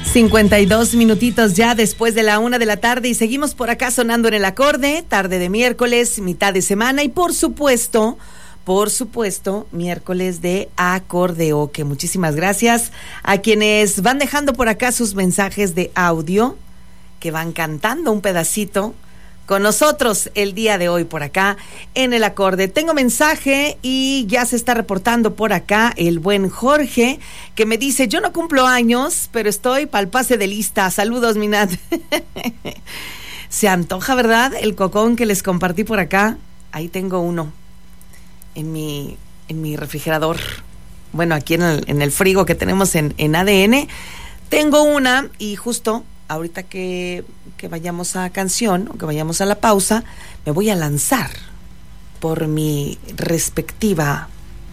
52 minutitos ya después de la 1:00 p.m. y seguimos por acá sonando en el acorde, tarde de miércoles, mitad de semana y por supuesto, miércoles de acordeoque. Muchísimas gracias a quienes van dejando por acá sus mensajes de audio, que van cantando un pedacito con nosotros el día de hoy por acá en el acorde. Tengo mensaje y ya se está reportando por acá el buen Jorge, que me dice: yo no cumplo años, pero estoy pa'l pase de lista. Saludos, Minat. Se antoja, ¿verdad? El cocón que les compartí por acá. Ahí tengo uno en mi refrigerador. Bueno, aquí en el frigo que tenemos en ADN. Tengo una y justo ahorita que vayamos a canción o que vayamos a la pausa, me voy a lanzar por mi respectiva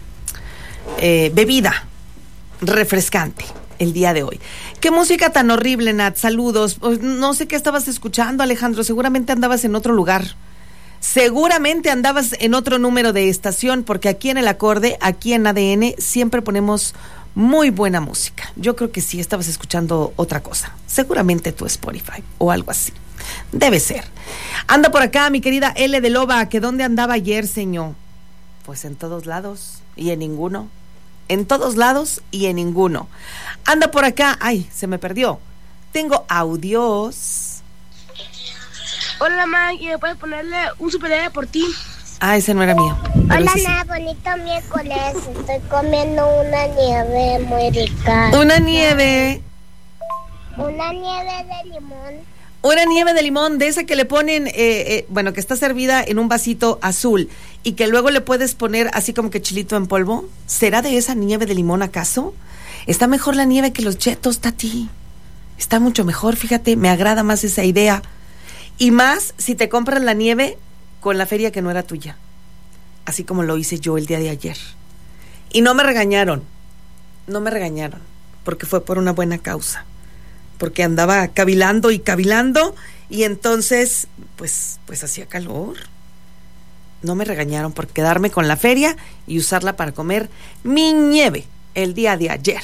bebida refrescante el día de hoy. Qué música tan horrible, Nat. Saludos. No sé qué estabas escuchando, Alejandro. Seguramente andabas en otro lugar. Seguramente andabas en otro número de estación, porque aquí en el acorde, aquí en ADN, siempre ponemos muy buena música. Yo creo que sí estabas escuchando otra cosa. Seguramente tu Spotify o algo así. Debe ser. Anda por acá mi querida L de Loba, que ¿dónde andaba ayer, señor? Pues en todos lados y en ninguno. En todos lados y en ninguno. Anda por acá. Ay, se me perdió. Tengo audios. Hola, ma, ¿y me puedes ponerle un super por ti? Ah, ese no era mío. Hola, sí, Ana, bonito miércoles. Estoy comiendo una nieve muy rica. Una nieve. Una nieve de limón. Una nieve de limón, de esa que le ponen, bueno, que está servida en un vasito azul y que luego le puedes poner así como que chilito en polvo. ¿Será de esa nieve de limón acaso? Está mejor la nieve que los chetos, Tati. Está mucho mejor, fíjate, me agrada más esa idea. Y más si te compras la nieve con la feria que no era tuya, así como lo hice yo el día de ayer. Y no me regañaron, porque fue por una buena causa, porque andaba cavilando y entonces pues hacía calor. No me regañaron por quedarme con la feria y usarla para comer mi nieve el día de ayer.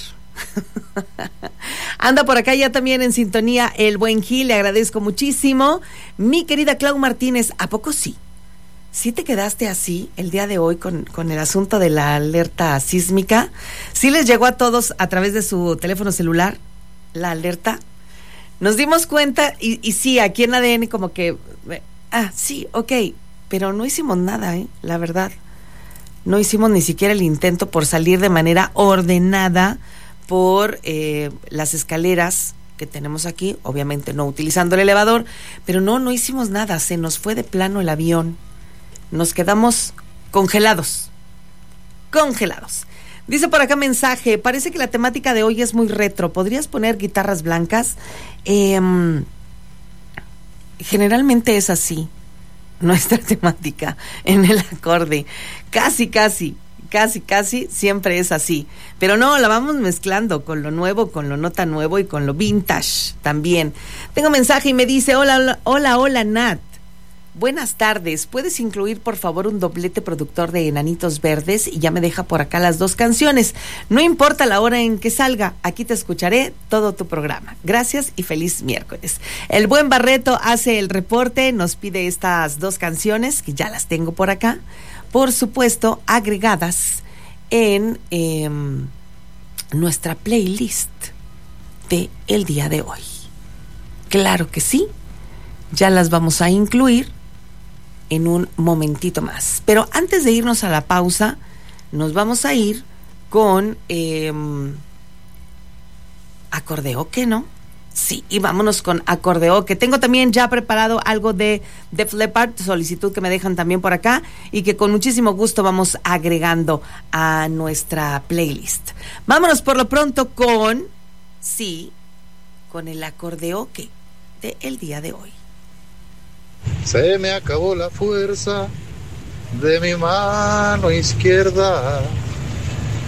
Anda por acá ya también en sintonía el buen Gil, le agradezco muchísimo. Mi querida Clau Martínez, ¿a poco sí? ¿Sí te quedaste así el día de hoy con el asunto de la alerta sísmica? ¿Sí les llegó a todos a través de su teléfono celular la alerta? Nos dimos cuenta y sí, aquí en ADN como que, sí, ok, pero no hicimos nada, la verdad. No hicimos ni siquiera el intento por salir de manera ordenada por las escaleras que tenemos aquí, obviamente no utilizando el elevador, pero no hicimos nada, se nos fue de plano el avión. Nos quedamos congelados. Dice por acá mensaje: parece que la temática de hoy es muy retro. ¿Podrías poner guitarras blancas? Generalmente es así nuestra temática en el acorde. Casi siempre es así. Pero no, la vamos mezclando con lo nuevo, con lo no tan nuevo y con lo vintage también. Tengo mensaje y me dice: hola, Nat. Buenas tardes, ¿puedes incluir por favor un doblete productor de Enanitos Verdes? Y ya me deja por acá las 2 canciones. No importa la hora en que salga, aquí te escucharé todo tu programa. Gracias y feliz miércoles. El buen Barreto hace el reporte, nos pide estas 2 canciones, que ya las tengo por acá, por supuesto agregadas en nuestra playlist de el día de hoy. Claro que sí, ya las vamos a incluir en un momentito más. Pero antes de irnos a la pausa, nos vamos a ir con acordeoque, ¿no? Sí, y vámonos con acordeoque. Tengo también ya preparado algo de Def Leppard, solicitud que me dejan también por acá y que con muchísimo gusto vamos agregando a nuestra playlist. Vámonos por lo pronto con el acordeoque de el día de hoy. Se me acabó la fuerza de mi mano izquierda.